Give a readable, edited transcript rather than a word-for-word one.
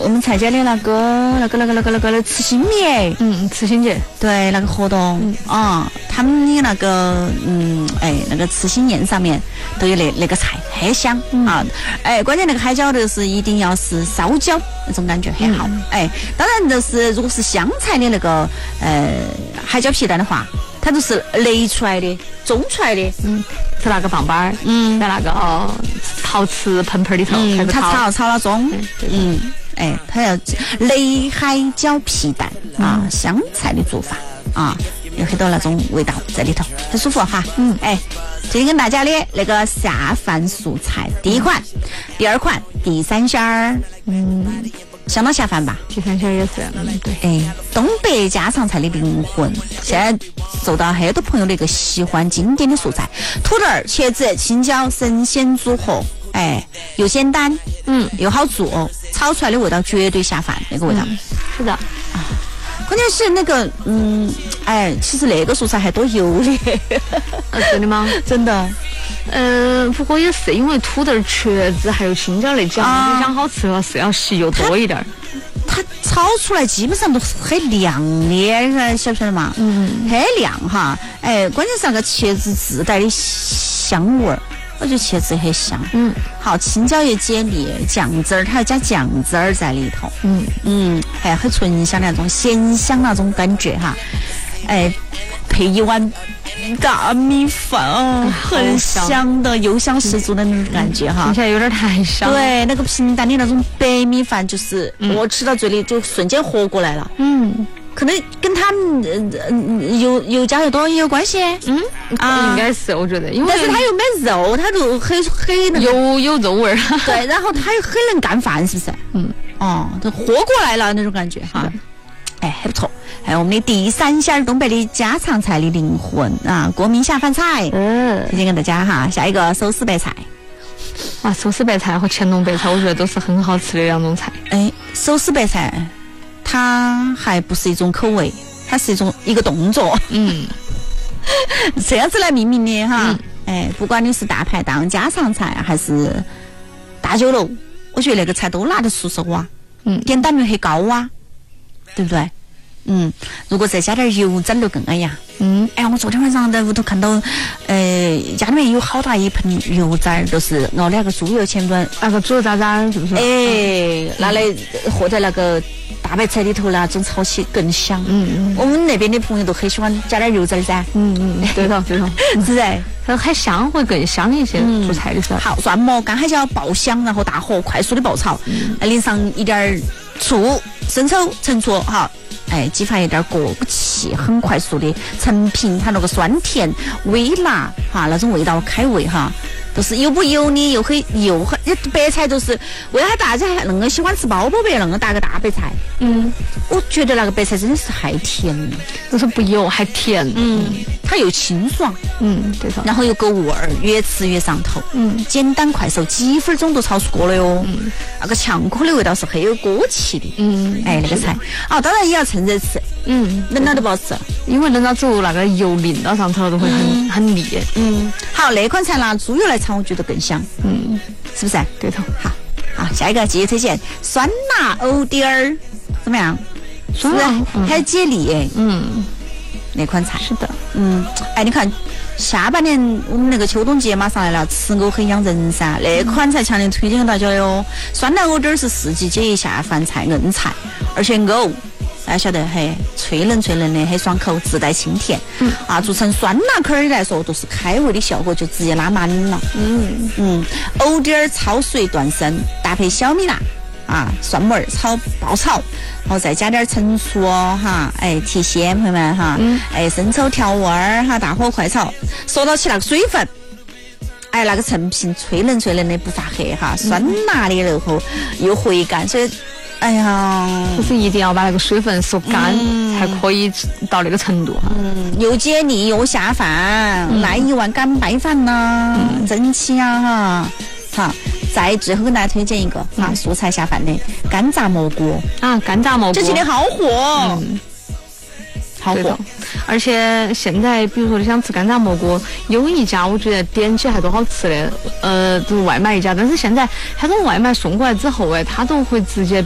我们才家的那个慈心节， 慈心节， 对，那个活动，他们的那个那个慈心宴上面都有那个菜，很香啊，关键那个海椒就是一定要是烧焦那种感觉很好，当然就是如果是湘菜的那个海椒皮蛋的话，它都是擂出来的，种出来的， 是那个棒棒儿，在那个陶瓷盆里头， 它炒了盅，它要擂海椒皮蛋啊，湘菜的做法啊，有很多那种味道在里头，很舒服哈。今天跟大家的那个下饭素菜，第一款、第二款、第三鲜儿，相当下饭吧？ 第三鲜也是， 对。东北家常菜的灵魂，现在受到很多朋友的一个喜欢，经典的素菜，土豆、茄子、青椒、神仙组合，又简单，又好做，炒出来的味道绝对下饭，那个味道。 是的。 关键是那个，其实那个素菜还多油的。 真的吗？ 真的。 不过也是因为土豆、茄子还有青椒那几样，你想好吃了是要吸油多一点。 它炒出来基本上都是很亮的，晓不晓得嘛？很亮哈。关键是那个茄子自带的香味儿。我觉得茄子很香，好，青椒也解腻，酱汁儿它要加酱汁儿在里头，还很醇香的那种咸香那种感觉哈，配一碗大米饭很香的，油香十足的那种感觉哈， 听起来有点太香。 对，那个平淡的那种白米饭，就是我吃到嘴里就瞬间活过来了，可能跟他们油加的多也有关系， 应该是我觉得，因为但是它又没肉，它就很有肉味儿， 对，然后它又很能干饭，是不是？都活过来了那种感觉哈，还不错。还有我们的第三鲜，东北的家常菜的灵魂啊，国民下饭菜。推荐给大家哈，下一个手撕白菜。 手撕白菜和乾隆白菜，我觉得都是很好吃的两种菜。 手撕白菜。它还不是一种口味，它是一个动作，这样子来命名的哈。不管你是大排档、家常菜还是大酒楼，我觉得那个菜都拿得出手啊，点单率很高啊，对不对？如果再加点油脂就更哎呀。我昨天晚上在屋头看到，家里面有好大一盆油脂，就是熬2个猪油前端， 那个猪油渣渣是不是？ 拿来和在那个大白菜里头那种炒起更香。我们那边的朋友都很喜欢加点油脂噻。 对头， 是噻， 它还香，会更香一些。做菜的时候， 好，蒜末干海椒爆香，然后大火快速的爆炒，淋上一点醋、生抽、陈醋，哈。激发一点过气，很快速的成品，它那个酸甜微辣哈，那种味道开胃哈，都是油不油腻，又很白菜，就是为啥大家还那么喜欢吃包包白那么大个大白菜？我觉得那个白菜真的是太甜了， 就是不油还甜， 它又清爽， 对头， 然后又够味儿，越吃越上头，简单快手，几分钟都炒出锅了哟，那个炝锅的味道是很有锅气的，那个菜当然也要趁热吃，冷了都不好吃， 因为冷了之后那个油淋到上头都会很腻， 好，那款菜拿猪油来炒，我觉得更香，是不是？ 对头， 好，下一个继续推荐酸辣藕丁儿，怎么样？ 酸辣很解腻，那款菜是的， 你看下半年我们那个秋冬节马上来了，吃藕很养人噻，那款菜强烈推荐给大家哟。酸辣藕丁儿是4季解下饭菜硬菜，而且藕大家晓得很脆嫩的，很爽口，自带清甜，做成酸辣口儿来说都是开胃的效果，就直接拉满了，藕丁儿焯水断生，搭配小米辣蒜末爆炒，然后再加点陈醋提鲜，朋友们哈，生抽调味儿大火快炒，说到起那个水分，那个成品脆嫩的不发黑哈，酸辣的然后又回甘，所以就是一定要把那个水分收干，才可以到那个程度哈。 又解腻又下饭，来一碗干白饭呐，整齐哈。再最后跟大家推荐一个素菜下饭的干炸蘑菇干炸蘑菇， 这几天好火，好火。 而且现在比如说你想吃干炸蘑菇，有一家我觉得点起还都好吃的，就是外卖一家，但是现在他从外卖送过来之后他都会直接